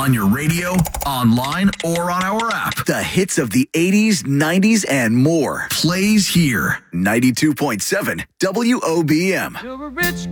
on your radio, online, or on our app. The hits of the 80s, 90s, and more. Plays here. 92.7 WOBM. You're a rich